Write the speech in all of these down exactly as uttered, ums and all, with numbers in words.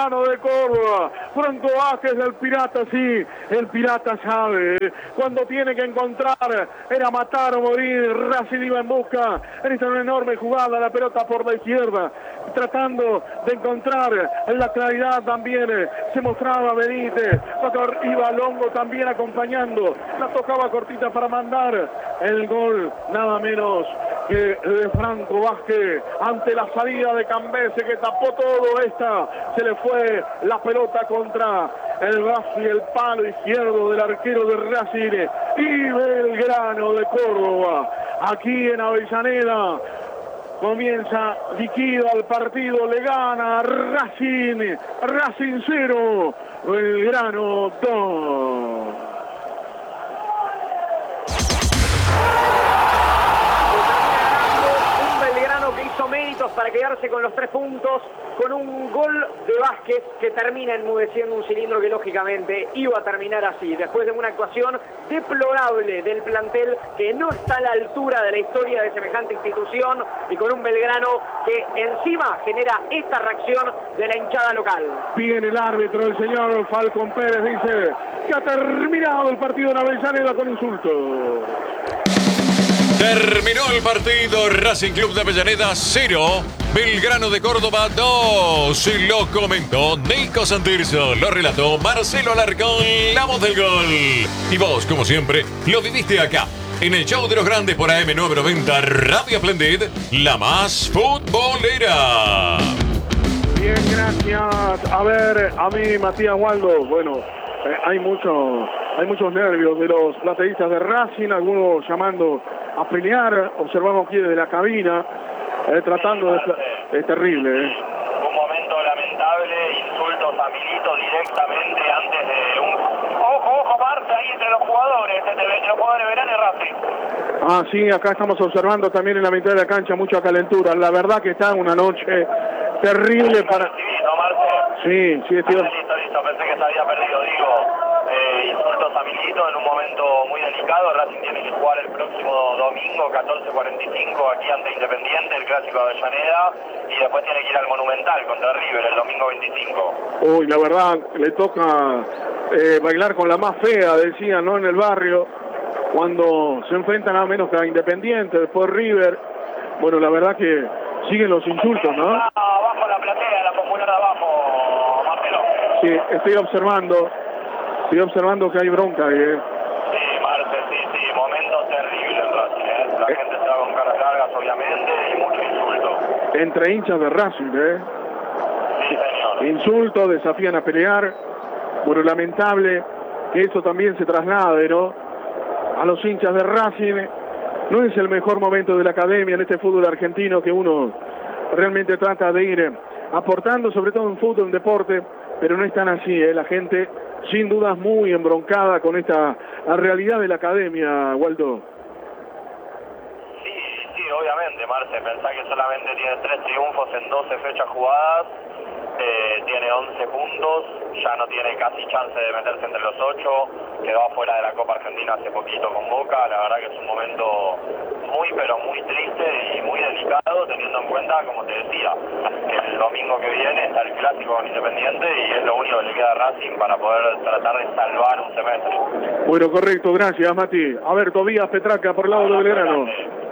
Belgrano de Córdoba. Franco Vázquez del Pirata, sí, el Pirata sabe cuando tiene que encontrar, era matar o morir. Racing iba en busca, en esta una enorme jugada, la pelota por la izquierda, tratando de encontrar la claridad también, se mostraba Benítez, iba Longo también acompañando, la tocaba cortita para mandar el gol, nada menos que de Franco Vázquez, ante la salida de Cambese que tapó todo. Esta se le fue la pelota contra el brazo y el palo izquierdo del arquero de Racing y Belgrano de Córdoba. Aquí en Avellaneda comienza liquida el partido, le gana Racing, Racing cero, Belgrano dos. Que hizo méritos para quedarse con los tres puntos, con un gol de Vázquez que termina enmudeciendo un cilindro que lógicamente iba a terminar así, después de una actuación deplorable del plantel que no está a la altura de la historia de semejante institución, y con un Belgrano que encima genera esta reacción de la hinchada local. Viene el árbitro, el señor Falcón Pérez, dice que ha terminado el partido en Avellaneda con insulto. Terminó el partido, Racing Club de Avellaneda cero, Belgrano de Córdoba dos. Y lo comentó Nico Santirso, lo relató Marcelo Alarcón, la voz del gol. Y vos, como siempre, lo viviste acá, en el show de los grandes por A M novecientos noventa Radio Splendid, la más futbolera. Bien, gracias. A ver, a mí, Matías Waldo, bueno, eh, hay mucho, hay muchos nervios de los plateístas de Racing, algunos llamando a pelear, observamos aquí desde la cabina, eh, tratando de... Es terrible, ¿eh? Un momento lamentable, insultos a Milito directamente antes de un... Ojo, ojo, Marce, ahí entre los jugadores, entre los jugadores de Belgrano y Racing. Ah, sí, acá estamos observando también en la mitad de la cancha mucha calentura. La verdad que está una noche terrible para... ¿No, Marce? Sí, sí, estoy... Ah, listo, listo, pensé que se había perdido, digo... Eh, insultos a Milito en un momento muy delicado. Racing tiene que jugar el próximo domingo catorce cuarenta y cinco aquí ante Independiente, el clásico de Avellaneda, y después tiene que ir al Monumental contra River el domingo veinticinco. Uy, la verdad le toca eh, bailar con la más fea, decían, ¿no? En el barrio, cuando se enfrentan a menos que a Independiente, después River. Bueno, la verdad que siguen los insultos, ¿no? Abajo la platea, la popular de abajo, Marcelo. Sí, estoy observando. Estoy observando que hay bronca ahí, ¿eh? Sí, Marce, sí, sí, momentos terribles, ¿eh? La eh. gente se va con caras largas, obviamente, y mucho insulto. Entre hinchas de Racing, ¿eh? Sí, señor. Insultos, desafían a pelear. Bueno, lamentable que eso también se traslade, ¿no? A los hinchas de Racing. No es el mejor momento de la academia en este fútbol argentino, que uno realmente trata de ir aportando, sobre todo en fútbol, en deporte, pero no es tan así, ¿eh? La gente... sin dudas muy embroncada con esta realidad de la academia, Waldo. Sí, sí, obviamente, Marce, pensá que solamente tiene tres triunfos en doce fechas jugadas, eh, tiene once puntos, ya no tiene casi chance de meterse entre los ocho, quedó afuera de la Copa Argentina hace poquito con Boca. La verdad que es un momento muy pero muy triste y muy delicado, teniendo en cuenta, como te decía, que el domingo que viene está el clásico con Independiente y es lo único que le queda a Racing para poder tratar de salvar un semestre. Bueno, correcto, gracias, Mati. A ver, Tobías Petraca por el lado de Belgrano.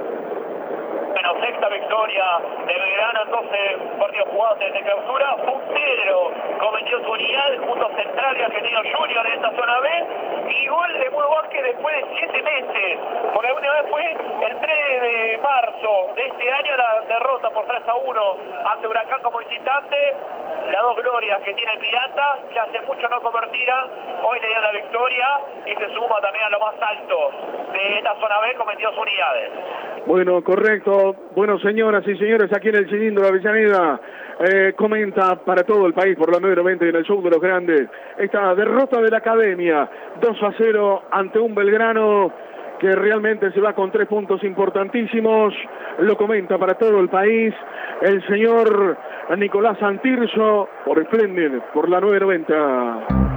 Bueno, sexta victoria de Belgrano en doce partidos jugados desde clausura. Puntero cometió su unidad junto a Central y Argentino Junior en esta zona B. Y gol de Mudo Vázquez después de siete meses. Por la última vez fue el tres de marzo de este año, la derrota por tres a uno ante Huracán como visitante. Las dos glorias que tiene el Pirata, que hace mucho no convertía, hoy le dio la victoria y se suma también a lo más alto de esta zona B con veintidós unidades. Bueno, correcto. Bueno, señoras y señores, aquí en el cilindro de Avellaneda, eh, comenta para todo el país por la nueve noventa y en el show de los grandes, esta derrota de la academia, dos a cero ante un Belgrano que realmente se va con tres puntos importantísimos. Lo comenta para todo el país el señor Nicolás Santirso por Splendid, por la nueve noventa.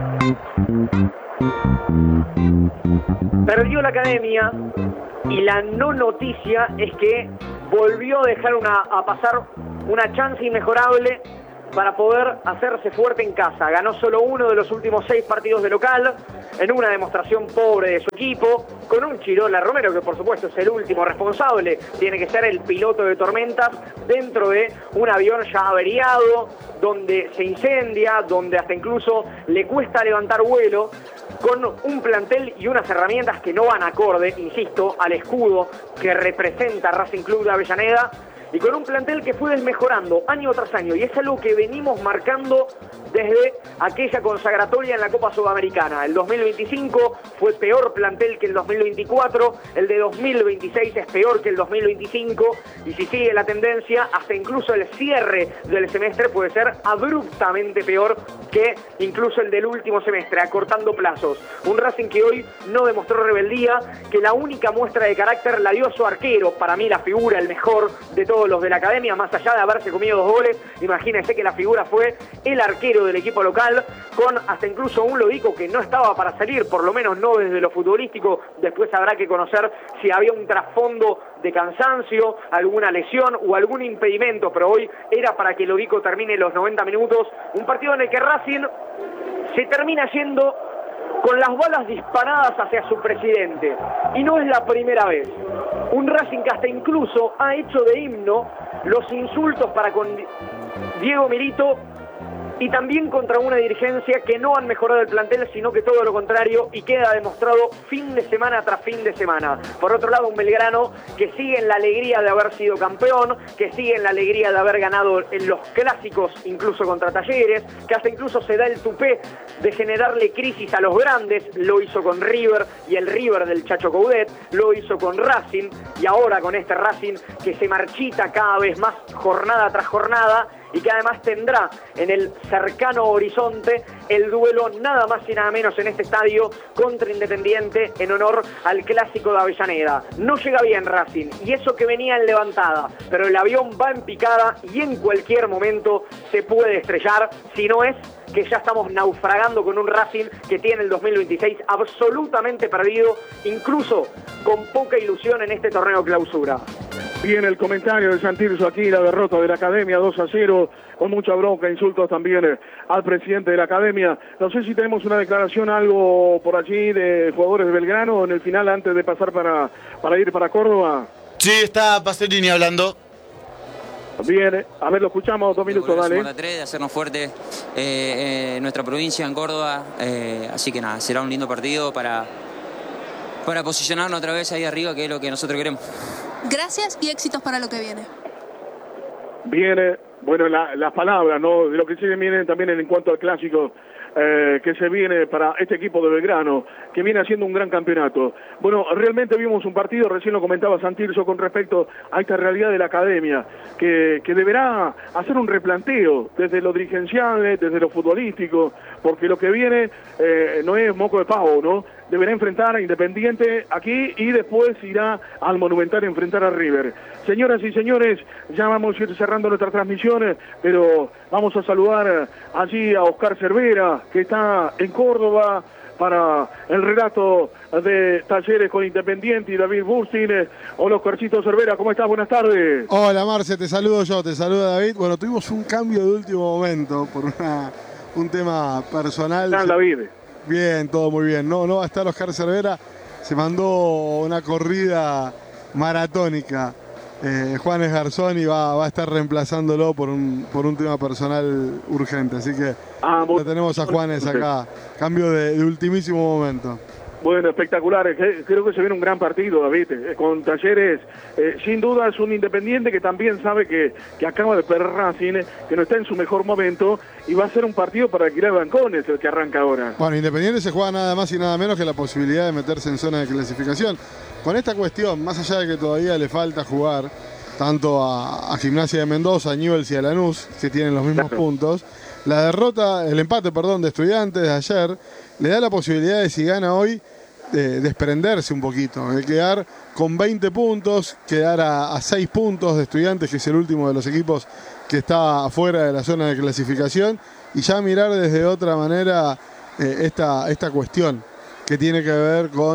Perdió la academia y la no noticia es que volvió a dejar una, a pasar una chance inmejorable para poder hacerse fuerte en casa. Ganó solo uno de los últimos seis partidos de local, en una demostración pobre de su equipo, con un Chirola Romero, que por supuesto es el último responsable, tiene que ser el piloto de tormentas dentro de un avión ya averiado, donde se incendia, donde hasta incluso le cuesta levantar vuelo, con un plantel y unas herramientas que no van acorde, insisto, al escudo que representa Racing Club de Avellaneda, y con un plantel que fue desmejorando año tras año, y es algo que venimos marcando desde aquella consagratoria en la Copa Sudamericana. El dos mil veinticinco fue peor plantel que el dos mil veinticuatro, el de dos mil veintiséis es peor que el dos mil veinticinco, y si sigue la tendencia, hasta incluso el cierre del semestre puede ser abruptamente peor que incluso el del último semestre, acortando plazos. Un Racing que hoy no demostró rebeldía, que la única muestra de carácter la dio su arquero, para mí la figura, el mejor de todos los de la academia, más allá de haberse comido dos goles. Imagínense que la figura fue el arquero del equipo local, con hasta incluso un Lodico que no estaba para salir, por lo menos no desde lo futbolístico. Después habrá que conocer si había un trasfondo de cansancio, alguna lesión o algún impedimento, pero hoy era para que Lodico termine los noventa minutos. Un partido en el que Racing se termina yendo con las balas disparadas hacia su presidente, y no es la primera vez. Un Racing que hasta incluso ha hecho de himno los insultos para con Diego Milito, y también contra una dirigencia que no han mejorado el plantel, sino que todo lo contrario, y queda demostrado fin de semana tras fin de semana. Por otro lado, un Belgrano que sigue en la alegría de haber sido campeón, que sigue en la alegría de haber ganado en los clásicos, incluso contra Talleres, que hasta incluso se da el tupé de generarle crisis a los grandes. Lo hizo con River y el River del Chacho Coudet, lo hizo con Racing, y ahora con este Racing que se marchita cada vez más jornada tras jornada, y que además tendrá en el cercano horizonte el duelo nada más y nada menos en este estadio contra Independiente, en honor al clásico de Avellaneda. No llega bien Racing, y eso que venía en levantada, pero el avión va en picada y en cualquier momento se puede estrellar, si no es que ya estamos naufragando con un Racing que tiene el dos mil veintiséis absolutamente perdido, incluso con poca ilusión en este torneo clausura. Bien, el comentario de Santirso aquí, la derrota de la Academia dos a cero, con mucha bronca, insultos también al presidente de la Academia. No sé si tenemos una declaración, algo por allí de jugadores de Belgrano en el final antes de pasar para, para ir para Córdoba. Sí, está Pastorini hablando. Bien, a ver, lo escuchamos, dos minutos, dale. De hacernos fuerte eh, en nuestra provincia, en Córdoba, eh, así que nada, será un lindo partido para, para posicionarnos otra vez ahí arriba, que es lo que nosotros queremos. Gracias y éxitos para lo que viene. Viene, bueno, la, las palabras, ¿no? De lo que se viene también en cuanto al clásico eh, que se viene para este equipo de Belgrano, que viene haciendo un gran campeonato. Bueno, realmente vimos un partido, recién lo comentaba Santirso, con respecto a esta realidad de la Academia, que, que deberá hacer un replanteo desde lo dirigencial, desde lo futbolístico, porque lo que viene eh, no es moco de pavo, ¿no? Deberá enfrentar a Independiente aquí y después irá al Monumental a enfrentar a River. Señoras y señores, ya vamos a ir cerrando nuestras transmisiones, pero vamos a saludar allí a Oscar Cervera, que está en Córdoba, para el relato de Talleres con Independiente, y David Bustin. Hola, Oscarcito Cervera, ¿cómo estás? Buenas tardes. Hola, Marce, te saludo yo, te saluda David. Bueno, tuvimos un cambio de último momento por una, un tema personal. ¿Qué tal, David? Bien, todo muy bien. No, no va a estar Oscar Cervera, se mandó una corrida maratónica. Eh, Juanes Garzoni va, va a estar reemplazándolo por un, por un tema personal urgente, así que ah, lo tenemos a Juanes acá, cambio de, de ultimísimo momento. Bueno, espectacular, creo que se viene un gran partido, David, con Talleres, eh, sin duda es un Independiente que también sabe que, que acaba de perder Racing, que no está en su mejor momento, y va a ser un partido para alquilar bancones el que arranca ahora. Bueno, Independiente se juega nada más y nada menos que la posibilidad de meterse en zona de clasificación. Con esta cuestión, más allá de que todavía le falta jugar tanto a, a Gimnasia de Mendoza, a Newell's y a Lanús, que tienen los mismos claro. puntos, la derrota, el empate, perdón, de Estudiantes de ayer, le da la posibilidad de, si gana hoy, de desprenderse un poquito, de quedar con veinte puntos, quedar a, a seis puntos de Estudiantes, que es el último de los equipos que está afuera de la zona de clasificación, y ya mirar desde otra manera eh, esta, esta cuestión que tiene que ver con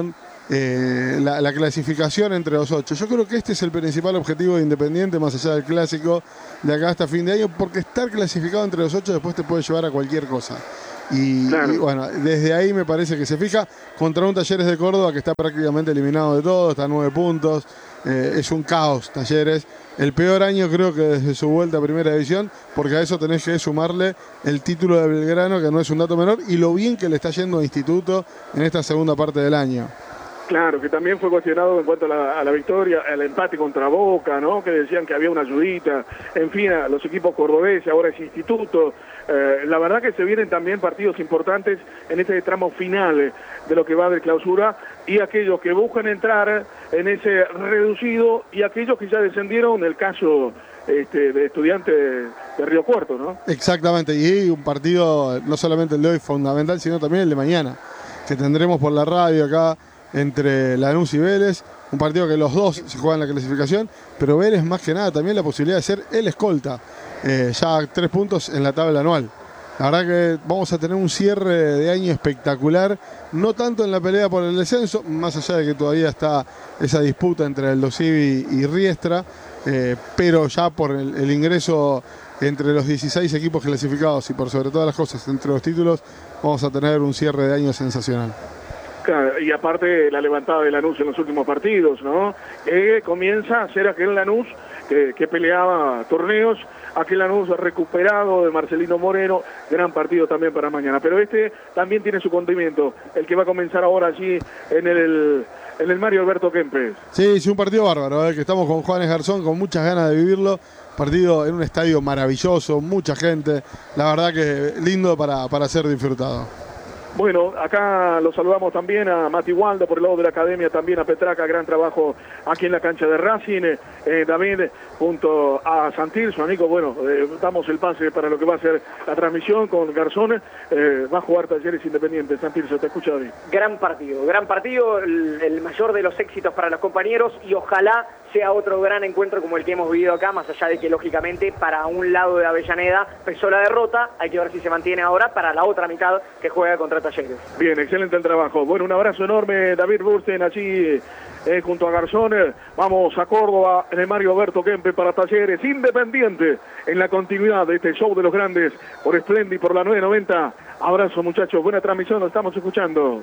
eh, la, la clasificación entre los ocho. Yo creo que este es el principal objetivo de Independiente, más allá del clásico de acá hasta fin de año, porque estar clasificado entre los ocho después te puede llevar a cualquier cosa. Y, claro. y bueno, desde ahí me parece que se fija contra un Talleres de Córdoba que está prácticamente eliminado de todo, está a nueve puntos, eh, es un caos Talleres, el peor año creo que desde su vuelta a Primera División, porque a eso tenés que sumarle el título de Belgrano, que no es un dato menor, y lo bien que le está yendo a Instituto en esta segunda parte del año. Claro, que también fue cuestionado en cuanto a la, a la victoria, al empate contra Boca, ¿no? Que decían que había una ayudita, en fin, a los equipos cordobeses, ahora es Instituto. Eh, la verdad que se vienen también partidos importantes en este tramo final de lo que va de clausura, y aquellos que buscan entrar en ese reducido y aquellos que ya descendieron, en el caso este, de Estudiantes de Río Cuarto, ¿no? Exactamente, y un partido no solamente el de hoy fundamental, sino también el de mañana, que tendremos por la radio acá entre Lanús y Vélez, un partido que los dos se juegan la clasificación, pero Vélez más que nada también la posibilidad de ser el escolta, eh, ya tres puntos en la tabla anual. La verdad que vamos a tener un cierre de año espectacular, no tanto en la pelea por el descenso, más allá de que todavía está esa disputa entre el Dosivi y Riestra, eh, pero ya por el, el ingreso entre los dieciséis equipos clasificados y por sobre todas las cosas entre los títulos, vamos a tener un cierre de año sensacional. Claro, y aparte la levantada de Lanús en los últimos partidos, ¿no? Que comienza a ser aquel Lanús que, que peleaba torneos, aquel Lanús recuperado de Marcelino Moreno, gran partido también para mañana. Pero este también tiene su condimento, el que va a comenzar ahora allí en el, en el Mario Alberto Kempes. Sí, sí, un partido bárbaro, ¿eh? Que estamos con Juanes Garzón, con muchas ganas de vivirlo. Partido en un estadio maravilloso, mucha gente, la verdad que lindo para, para ser disfrutado. Bueno, acá lo saludamos también a Mati Waldo por el lado de la academia, también a Petraca, gran trabajo aquí en la cancha de Racing, eh, David junto a Santirso, Nico, bueno, eh, damos el pase para lo que va a ser la transmisión con Garzón, eh, va a jugar Talleres Independientes. Santirso, te escucha David. Gran partido, gran partido, el, el mayor de los éxitos para los compañeros, y ojalá sea otro gran encuentro como el que hemos vivido acá, más allá de que lógicamente para un lado de Avellaneda pesó la derrota, hay que ver si se mantiene ahora para la otra mitad que juega contra Talleres. Bien, excelente el trabajo. Bueno, un abrazo enorme, David Bursten, allí eh, junto a Garzón. Vamos a Córdoba en el Mario Alberto Kempes para Talleres Independiente en la continuidad de este show de los grandes por Splendid, por la nueve noventa. Abrazo, muchachos, buena transmisión, lo estamos escuchando.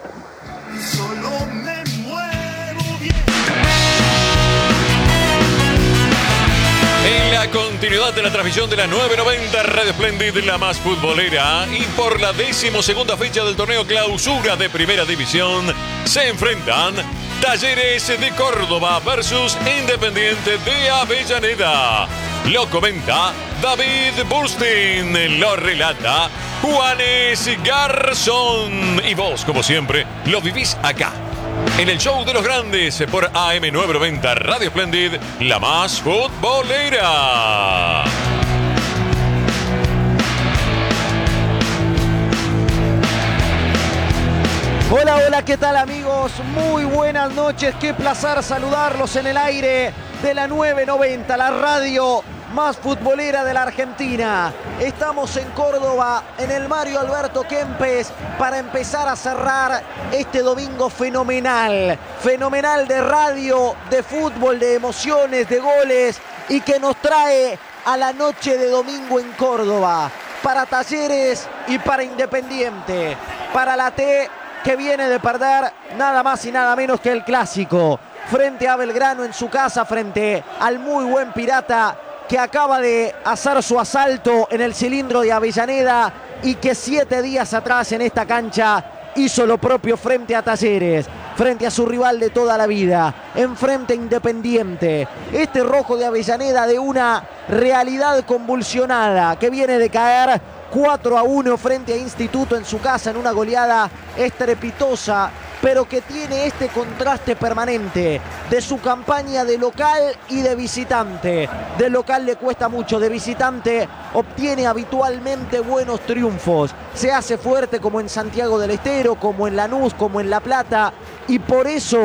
Solo me muevo bien. En la continuidad de la transmisión de la nueve noventa Radio Splendid, la más futbolera, y por la decimosegunda fecha del torneo Clausura de Primera División, se enfrentan Talleres de Córdoba versus Independiente de Avellaneda. Lo comenta David Burstein, lo relata Juanes Garzón, y vos, como siempre, lo vivís acá, en el show de los grandes por A M nueve noventa Radio Splendid, la más futbolera. Hola, hola, ¿qué tal amigos? Muy buenas noches, qué placer saludarlos en el aire de la nueve noventa, la radio más futbolera de la Argentina. Estamos en Córdoba, en el Mario Alberto Kempes, para empezar a cerrar este domingo fenomenal. Fenomenal de radio, de fútbol, de emociones, de goles, y que nos trae a la noche de domingo en Córdoba. Para Talleres y para Independiente. Para la T, que viene de perder nada más y nada menos que el clásico. Frente a Belgrano en su casa, frente al muy buen Pirata, que acaba de hacer su asalto en el cilindro de Avellaneda y que siete días atrás en esta cancha hizo lo propio frente a Talleres, frente a su rival de toda la vida, enfrente a Independiente. Este rojo de Avellaneda de una realidad convulsionada que viene de caer cuatro a uno frente a Instituto en su casa en una goleada estrepitosa, pero que tiene este contraste permanente de su campaña de local y de visitante. De local le cuesta mucho, de visitante obtiene habitualmente buenos triunfos. Se hace fuerte como en Santiago del Estero, como en Lanús, como en La Plata, y por eso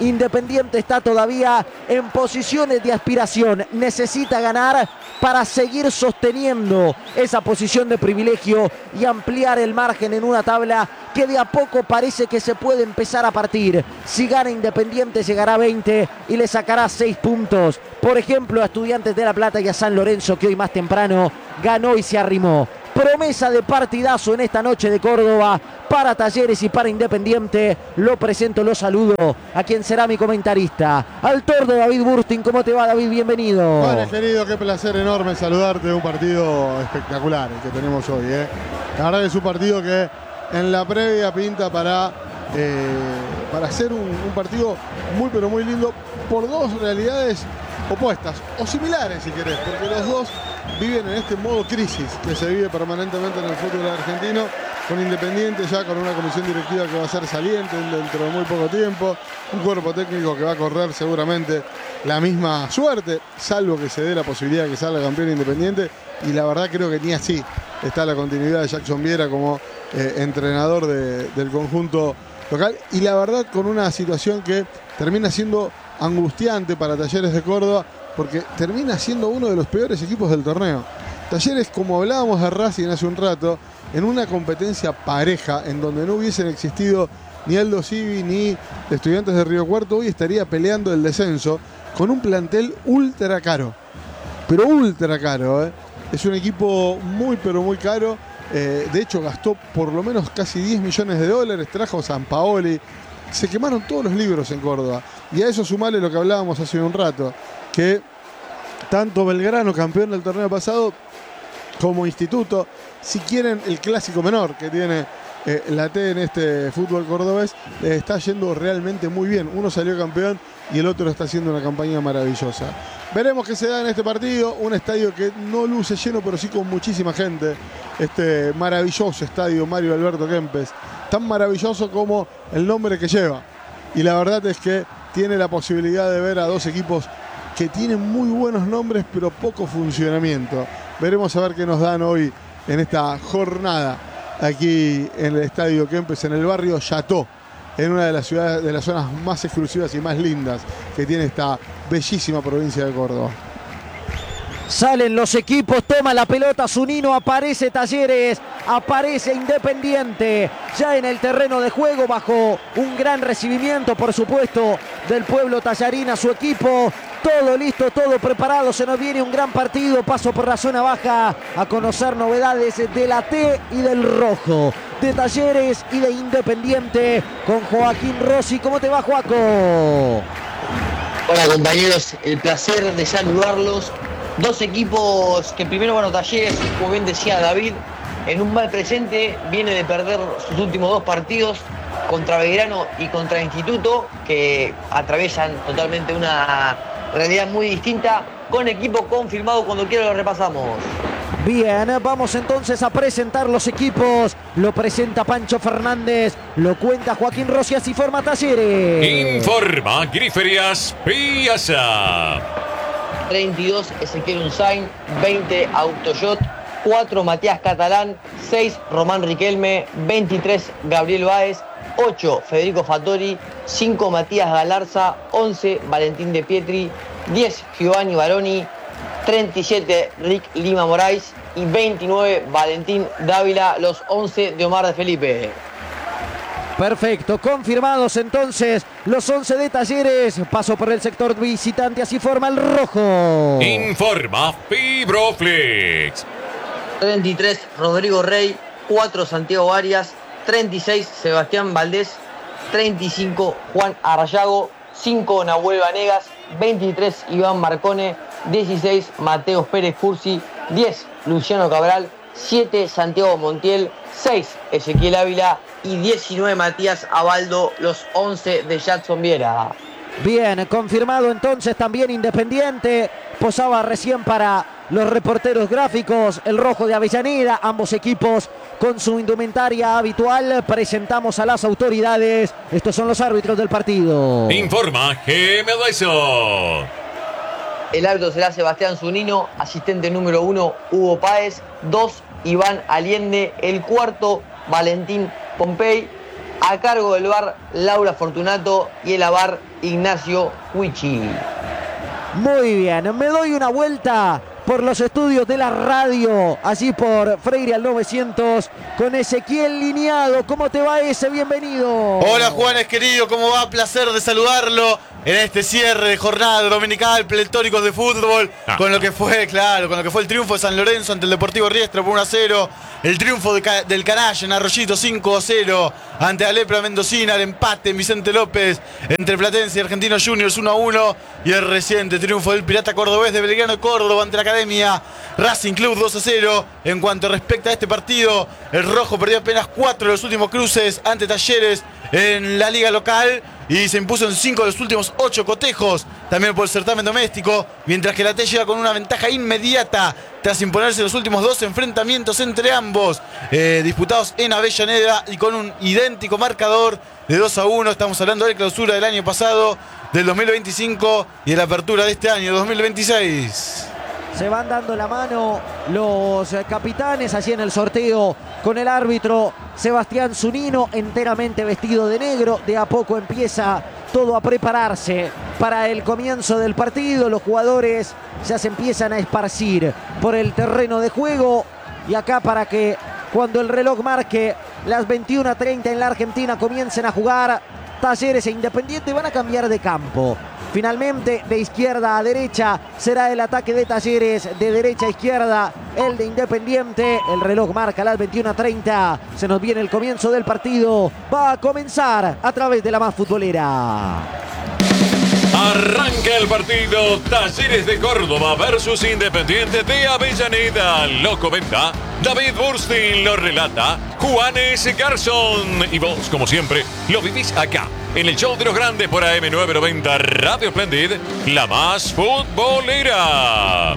Independiente está todavía en posiciones de aspiración. Necesita ganar para seguir sosteniendo esa posición de privilegio y ampliar el margen en una tabla que de a poco parece que se puede empezar a partir. Si gana Independiente llegará a veinte y le sacará seis puntos. Por ejemplo, a Estudiantes de La Plata y a San Lorenzo, que hoy más temprano ganó y se arrimó. Promesa de partidazo en esta noche de Córdoba para Talleres y para Independiente. Lo presento, lo saludo a quien será mi comentarista, al tordo David Bursting. ¿Cómo te va, David? Bienvenido. Bueno, querido, qué placer enorme saludarte. Un partido espectacular el que tenemos hoy, ¿eh? La verdad que es un partido que en la previa pinta para, eh, para hacer un, un partido muy pero muy lindo por dos realidades opuestas o similares, si querés, porque los dos viven en este modo crisis que se vive permanentemente en el fútbol argentino, con Independiente ya con una comisión directiva que va a ser saliente dentro de muy poco tiempo, un cuerpo técnico que va a correr seguramente la misma suerte, salvo que se dé la posibilidad de que salga campeón Independiente, y la verdad creo que ni así está la continuidad de Jackson Viera como eh, entrenador de, del conjunto local, y la verdad con una situación que termina siendo angustiante para Talleres de Córdoba, porque termina siendo uno de los peores equipos del torneo. Talleres, como hablábamos de Racing hace un rato, en una competencia pareja, en donde no hubiesen existido ni Aldo Civi ni Estudiantes de Río Cuarto, hoy estaría peleando el descenso con un plantel ultra caro. Pero ultra caro, ¿eh? Es un equipo muy pero muy caro. Eh, de hecho, gastó por lo menos casi diez millones de dólares, trajo a Sampaoli. Se quemaron todos los libros en Córdoba. Y a eso sumale lo que hablábamos hace un rato, que tanto Belgrano, campeón del torneo pasado, como Instituto, si quieren el clásico menor que tiene eh, la T en este fútbol cordobés, eh, está yendo realmente muy bien. Uno salió campeón y el otro está haciendo una campaña maravillosa. Veremos qué se da en este partido, un estadio que no luce lleno, pero sí con muchísima gente. Este maravilloso estadio Mario Alberto Kempes, tan maravilloso como el nombre que lleva. Y la verdad es que tiene la posibilidad de ver a dos equipos que tienen muy buenos nombres, pero poco funcionamiento. Veremos a ver qué nos dan hoy en esta jornada aquí en el Estadio Kempes, en el barrio Chateau, en una de las ciudades, de las zonas más exclusivas y más lindas que tiene esta bellísima provincia de Córdoba. Salen los equipos, toma la pelota Zunino, aparece Talleres, aparece Independiente, ya en el terreno de juego bajo un gran recibimiento, por supuesto, del pueblo tallarín a su equipo. Todo listo, todo preparado, se nos viene un gran partido. Paso por la zona baja a conocer novedades de la T y del rojo, de Talleres y de Independiente, con Joaquín Rossi. ¿Cómo te va, Joaco? Hola compañeros, el placer de saludarlos. Dos equipos que primero, bueno, Talleres, como bien decía David, en un mal presente, viene de perder sus últimos dos partidos contra Belgrano y contra Instituto, que atraviesan totalmente una realidad muy distinta, con equipo confirmado. Cuando quiera lo repasamos. Bien, vamos entonces a presentar los equipos. Lo presenta Pancho Fernández, lo cuenta Joaquín Rossi, así forma Talleres. Informa Griferias Piazza. treinta y dos Ezequiel Unzain, veinte Autoyot, cuatro Matías Catalán, seis Román Riquelme, veintitrés Gabriel Báez, ocho Federico Fattori, cinco Matías Galarza, once Valentín De Pietri, diez Giovanni Baroni, treinta y siete Rick Lima Moraes y veintinueve Valentín Dávila, los once de Omar de Felipe. Perfecto, confirmados entonces los once de Talleres. Paso por el sector visitante, así forma el rojo. Informa Fibroflex. treinta y tres Rodrigo Rey, cuatro Santiago Arias, treinta y seis Sebastián Valdés, treinta y cinco Juan Arrayago, cinco Nahuel Vanegas, veintitrés Iván Marcone, dieciséis Mateos Pérez Cursi, diez Luciano Cabral, siete Santiago Montiel, seis Ezequiel Ávila y diecinueve Matías Abaldo, los once de Jackson Viera. Bien, confirmado entonces también Independiente. Posaba recién para los reporteros gráficos el rojo de Avellaneda. Ambos equipos con su indumentaria habitual. Presentamos a las autoridades. Estos son los árbitros del partido. Informa G M Dyson. El árbitro será Sebastián Zunino, asistente número uno Hugo Páez, dos Iván Allende, el cuarto Valentín Pompey, A cargo del V A R, Laura Fortunato, y el A V A R, Ignacio Huichi. Muy bien, me doy una vuelta por los estudios de la radio, allí por Freire al novecientos, con Ezequiel Liniado. ¿Cómo te va ese? Bienvenido. Hola Juanes querido, ¿cómo va? Placer de saludarlo en este cierre de jornada dominical, pletóricos de fútbol, ah. con lo que fue, claro, con lo que fue el triunfo de San Lorenzo ante el Deportivo Riestra por uno a cero, el triunfo de, del Canalla en Arroyito cinco a cero ante la Lepra Mendocina, el empate en Vicente López entre Platense y Argentinos Juniors uno a uno, y el reciente triunfo del Pirata Cordobés de Belgrano de Córdoba ante la Academia Racing Club dos a cero. En cuanto respecta a este partido, el rojo perdió apenas cuatro de los últimos cruces ante Talleres en la liga local y se impuso en cinco de los últimos ocho cotejos, también por el certamen doméstico, mientras que la T llega con una ventaja inmediata tras imponerse los últimos dos enfrentamientos entre ambos, eh, disputados en Avellaneda y con un idéntico marcador de dos a uno. Estamos hablando de la clausura del año pasado, del dos mil veinticinco, y de la apertura de este año, dos mil veintiséis. Se van dando la mano los capitanes así en el sorteo con el árbitro Sebastián Zunino, enteramente vestido de negro. De a poco empieza todo a prepararse para el comienzo del partido. Los jugadores ya se empiezan a esparcir por el terreno de juego, y acá para que cuando el reloj marque las veintiuna treinta en la Argentina comiencen a jugar Talleres e Independiente. Van a cambiar de campo. Finalmente, de izquierda a derecha será el ataque de Talleres, de derecha a izquierda el de Independiente. El reloj marca las veintiuna treinta. Se nos viene el comienzo del partido. Va a comenzar a través de la Más Futbolera. Arranca el partido Talleres de Córdoba versus Independiente de Avellaneda. Lo comenta David Burstin, lo relata Juanes Garzón. Y vos, como siempre, lo vivís acá, en el show de los grandes por A M novecientos noventa Radio Splendid, la Más Futbolera.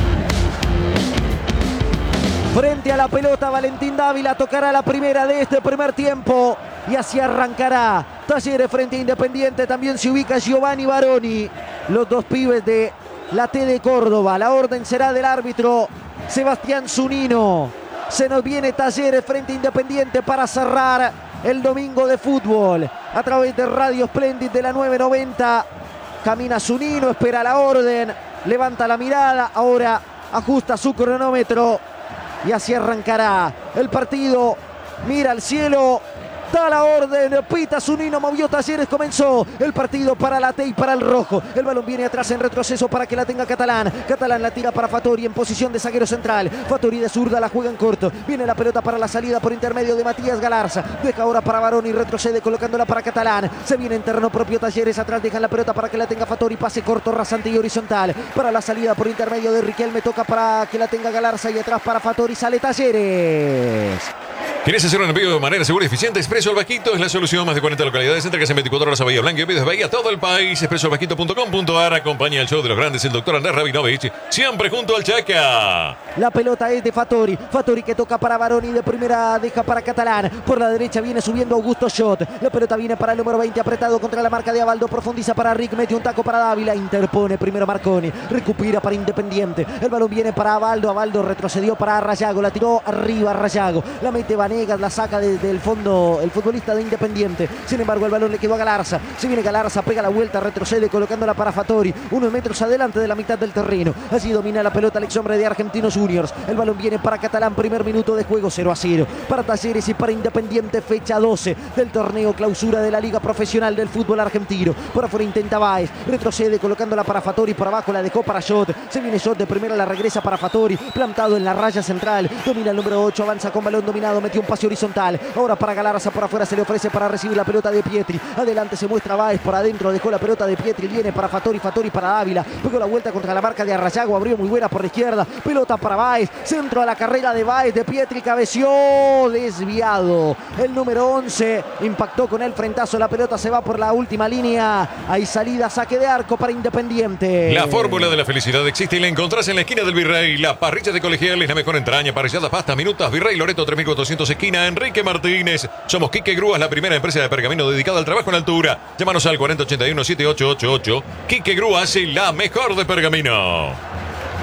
Frente a la pelota, Valentín Dávila tocará la primera de este primer tiempo y así arrancará Talleres frente a Independiente. También se ubica Giovanni Baroni, los dos pibes de la T de Córdoba. La orden será del árbitro Sebastián Zunino. Se nos viene Talleres frente a Independiente para cerrar el domingo de fútbol a través de Radio Splendid de la novecientos noventa. Camina Zunino, espera la orden, levanta la mirada, ahora ajusta su cronómetro y así arrancará el partido. Mira al cielo, da la orden, pita Zunino, movió Talleres, comenzó el partido para la T y para el rojo. El balón viene atrás en retroceso para que la tenga Catalán. Catalán la tira para Fattori en posición de zaguero central. Fattori de zurda la juega en corto. Viene la pelota para la salida por intermedio de Matías Galarza. Deja ahora para Baroni, retrocede colocándola para Catalán. Se viene en terreno propio Talleres, atrás dejan la pelota para que la tenga Fattori. Pase corto, rasante y horizontal para la salida por intermedio de Riquelme. Toca para que la tenga Galarza y atrás para Fattori. Sale Talleres. ¿Quieres hacer un envío de manera segura y eficiente? Expreso El Vasquito es la solución. Más de cuarenta localidades, entregas en veinticuatro horas a Bahía Blanca y desde Bahía todo el país. expreso el vasquito punto com punto a r. Acompaña el show de los grandes el doctor Andrés Rabinovich, siempre junto al Chaca. La pelota es de Fattori. Fattori que toca para Baroni, de primera deja para Catalán. Por la derecha viene subiendo Augusto Schott. La pelota viene para el número veinte, apretado contra la marca de Abaldo. Profundiza para Rick, mete un taco para Dávila. Interpone primero Marconi. Recupera para Independiente. El balón viene para Abaldo. Abaldo retrocedió para Rayago. La tiró arriba Rayago. La mete Vanegas, la saca desde el fondo el futbolista de Independiente. Sin embargo, el balón le quedó a Galarza. Se viene Galarza, pega la vuelta, retrocede colocándola para Fattori. Unos metros adelante de la mitad del terreno. Así domina la pelota el ex hombre de Argentinos Juniors. El balón viene para Catalán. Primer minuto de juego, cero a cero. Para Talleres y para Independiente, fecha doce del torneo clausura de la Liga Profesional del Fútbol Argentino. Por afuera intenta Báez. Retrocede colocándola para Fattori. Por abajo la dejó para Schott. Se viene Schott de primera, la regresa para Fattori. Plantado en la raya central. Domina el número ocho. Avanza con balón dominado. Metió un pase horizontal. Ahora para Galarza, por afuera se le ofrece para recibir la pelota de Pietri. Adelante se muestra Báez, por adentro dejó la pelota de Pietri. Viene para Fattori, Fattori para Dávila. Pegó la vuelta contra la marca de Arrayago. Abrió muy buena por la izquierda. Pelota para Báez. Centro a la carrera de Báez, de Pietri. Cabeció. Desviado. El número once impactó con el frentazo. La pelota se va por la última línea. Hay salida, saque de arco para Independiente. La fórmula de la felicidad existe y la encontrás en la esquina del Virrey. La parrilla de Colegiales, la mejor entraña, parrilladas, pasta, minutas. Virrey Loreto tres mil cuatrocientos, esquina Enrique Martínez. Somos Quique Grúas, la primera empresa de pergamino dedicada al trabajo en altura. Llámanos al cuarenta ochenta y uno, setenta y ocho ochenta y ocho. Quique Grúas, la mejor de pergamino.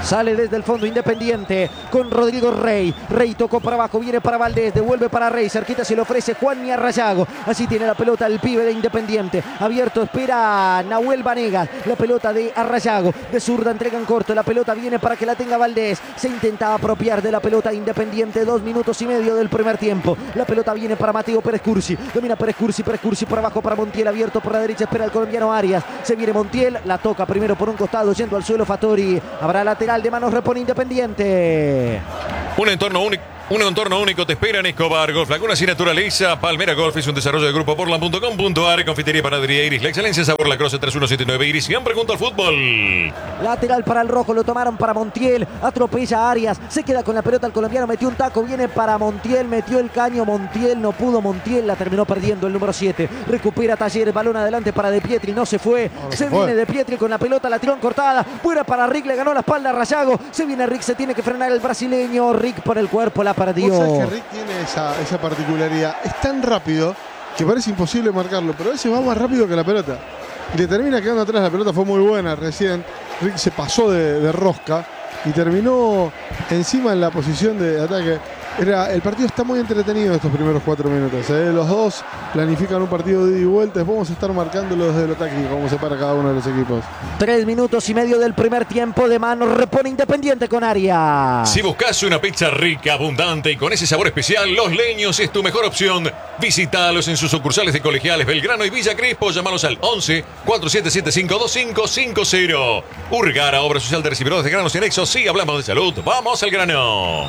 Sale desde el fondo Independiente con Rodrigo Rey. Rey tocó para abajo, viene para Valdés, devuelve para Rey. Cerquita se le ofrece Juan Arrayago. Así tiene la pelota el pibe de Independiente. Abierto, espera Nahuel Vanegas. La pelota de Arrayago. De zurda entrega en corto. La pelota viene para que la tenga Valdés. Se intenta apropiar de la pelota Independiente. Dos minutos y medio del primer tiempo. La pelota viene para Mateo Pérez Cursi. Domina Pérez Cursi, Pérez Cursi por abajo para Montiel. Abierto por la derecha, espera el colombiano Arias. Se viene Montiel, la toca primero por un costado, yendo al suelo Fattori. Habrá lateral de manos, repone Independiente. Un entorno único. Un entorno único te espera en Escobar Golf Laguna sin naturaleza. Palmera Golf es un desarrollo de grupo portland punto com punto a r. Confitería Panadería Iris. La excelencia sabor la Croce tres uno siete nueve Iris. Siempre junto al fútbol. Lateral para el rojo. Lo tomaron para Montiel. Atropella a Arias. Se queda con la pelota el colombiano. Metió un taco. Viene para Montiel. Metió el caño. Montiel no pudo. Montiel la terminó perdiendo el número siete. Recupera Talleres. Balón adelante para De Pietri. No se fue. No, se se viene fue. De Pietri con la pelota. La tiró en cortada. Fuera para Rick. Le ganó la espalda a Rayago. Se viene Rick. Se tiene que frenar el brasileño. Rick por el cuerpo. La perdió. Vos sabés que Rick tiene esa, esa particularidad. Es tan rápido que parece imposible marcarlo, pero a veces va más rápido que la pelota. Y le termina quedando atrás. La pelota fue muy buena recién. Rick se pasó de, de rosca y terminó encima en la posición de ataque. Era, el partido está muy entretenido estos primeros cuatro minutos. ¿eh? Los dos planifican un partido de ida y vuelta. Después vamos a estar marcándolo desde lo táctico, cómo se para cada uno de los equipos. Tres minutos y medio del primer tiempo de mano. Repone Independiente con Arias. Si buscas una pizza rica, abundante y con ese sabor especial, Los Leños es tu mejor opción. Visítalos en sus sucursales de Colegiales, Belgrano y Villa Crespo. Llámalos al once, cuatro siete siete, cinco dos cinco cinco cero. Urgara, obra social de recibidores de granos y anexos. Sí, hablamos de salud. Vamos al grano.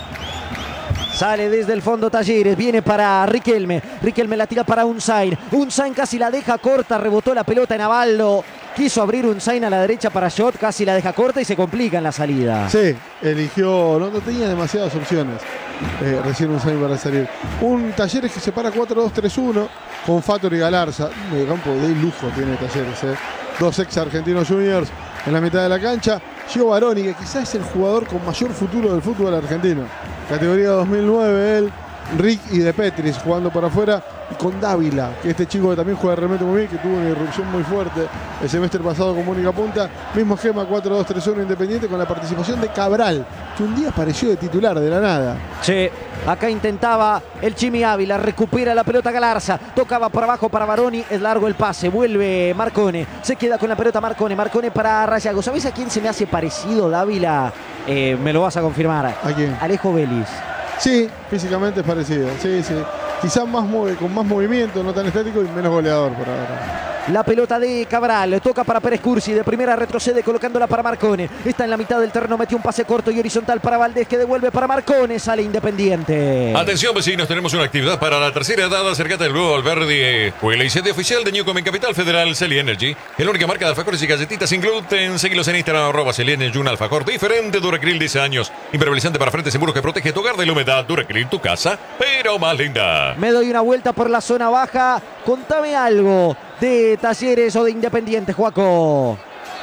Sale desde el fondo Talleres, viene para Riquelme. Riquelme la tira para Unzain. Unzain casi la deja corta, rebotó la pelota en Avaldo. Quiso abrir Unzain a la derecha para Shot, casi la deja corta y se complica en la salida. Sí, eligió, no, no tenía demasiadas opciones. Eh, recién Unzain para salir. Un Talleres que se para cuatro dos tres uno con Fattori y Galarza. Un mediocampo de lujo tiene Talleres. Eh. Dos ex argentinos juniors en la mitad de la cancha. Gio Baroni, que quizás es el jugador con mayor futuro del fútbol argentino. Categoría dos mil nueve, él, Rick y De Petris jugando para afuera. Y con Dávila, que este chico que también juega realmente muy bien, que tuvo una irrupción muy fuerte el semestre pasado como única punta. Mismo esquema, cuatro dos tres uno Independiente, con la participación de Cabral, que un día apareció de titular de la nada. Sí, acá intentaba el Chimi Ávila, recupera la pelota Galarza, tocaba por abajo para Baroni, es largo el pase, vuelve Marcone, se queda con la pelota Marcone, Marcone para Rayago. ¿Sabés a quién se me hace parecido Dávila? Eh, me lo vas a confirmar. ¿A quién? Alejo Vélez. Sí, físicamente es parecido, sí, sí. Quizás más move- con más movimiento, no tan estético y menos goleador por ahora. La pelota de Cabral, toca para Pérez Cursi, de primera retrocede colocándola para Marcone. Está en la mitad del terreno, metió un pase corto y horizontal para Valdés, que devuelve para Marcone, sale Independiente. Atención vecinos, tenemos una actividad para la tercera edad. Acércate al Globo Alberdi. Juega la I C D oficial de Newcom en Capital Federal, Celi Energy. Es la única marca de alfajores y galletitas sin gluten. Seguilos en Instagram, arroba Celi Energy, un alfajor diferente, Duracril diez años. Impermeabilizante para frentes seguros que protege tu hogar de la humedad. Duracril, tu casa, pero más linda. Me doy una vuelta por la zona baja. Contame algo de Talleres o de Independiente, Joaco.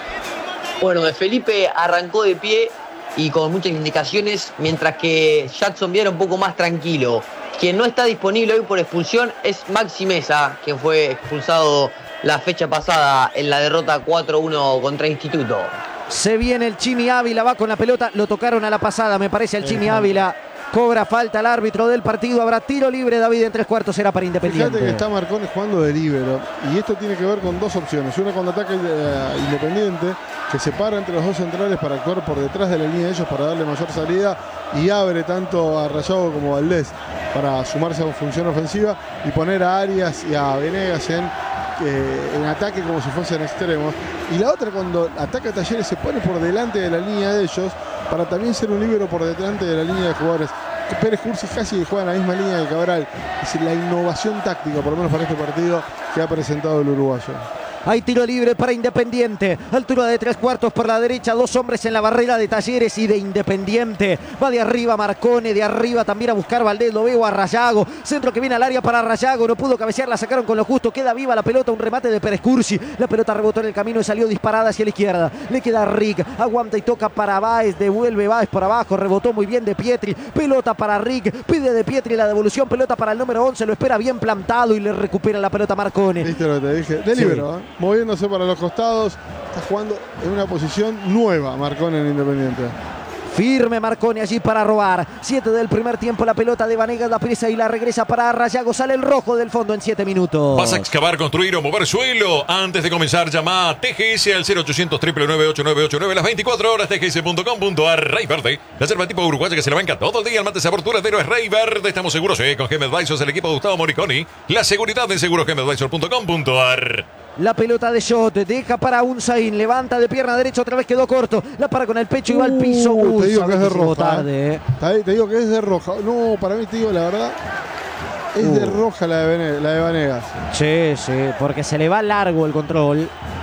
Bueno, de Felipe arrancó de pie y con muchas indicaciones, mientras que Jackson viera un poco más tranquilo. Quien no está disponible hoy por expulsión es Maxi Mesa, quien fue expulsado la fecha pasada en la derrota cuatro uno contra Instituto. Se viene el Chimi Ávila, va con la pelota, lo tocaron a la pasada, me parece el Chimi Ávila. Cobra falta el árbitro del partido, habrá tiro libre, David, en tres cuartos será para Independiente. Fíjate que está Marcone jugando de líbero y esto tiene que ver con dos opciones. Una cuando ataca eh, Independiente, que se para entre los dos centrales para actuar por detrás de la línea de ellos para darle mayor salida y abre tanto a Rayago como a Valdés para sumarse a función ofensiva y poner a Arias y a Venegas en, eh, en ataque como si fuesen extremos. Y la otra cuando ataca Talleres se pone por delante de la línea de ellos para también ser un líbero por delante de la línea de jugadores. Pérez Cursi casi juega en la misma línea de Cabral. Es la innovación táctica, por lo menos para este partido, que ha presentado el uruguayo. Hay tiro libre para Independiente. Altura de tres cuartos por la derecha. Dos hombres en la barrera de Talleres y de Independiente. Va de arriba Marcone. De arriba también a buscar Valdés. Lo veo a Rayago. Centro que viene al área para Rayago. No pudo cabecear. La sacaron con lo justo. Queda viva la pelota. Un remate de Pérez Cursi. La pelota rebotó en el camino y salió disparada hacia la izquierda. Le queda a Rick. Aguanta y toca para Báez. Devuelve Báez por abajo. Rebotó muy bien De Pietri. Pelota para Rick. Pide De Pietri la devolución. Pelota para el número once. Lo espera bien plantado y le recupera la pelota Marcone. ¿Viste lo que te dije? De libero, sí. ¿eh? Moviéndose para los costados. Está jugando en una posición nueva Marcone en Independiente. Firme Marconi allí para robar. siete del primer tiempo, la pelota de Vanegas, la presa y la regresa para Rayago. Sale el rojo del fondo en siete minutos. ¿Vas a excavar, construir o mover suelo? Antes de comenzar, llama a T G S al cero ochocientos, nueve nueve ocho nueve ocho nueve las veinticuatro horas, T G S punto com punto A R. Rey Verde, la yerba tipo uruguaya que se la banca todo el día. El mate sabor duradero es Rey Verde. Estamos seguros, eh, con Gem Advisors, el equipo de Gustavo Moriconi. La seguridad de seguros gem advisor punto com punto A R. La pelota de Shot, deja para Unzain, levanta de pierna derecha, otra vez quedó corto, la para con el pecho y va al piso. Uh, Uy, te digo que es de roja. Tarde, eh. Te, te digo que es de roja. No, para mí te digo la verdad, es uh. de roja la de, Vene, la de Vanegas. Sí, sí, porque se le va largo el control.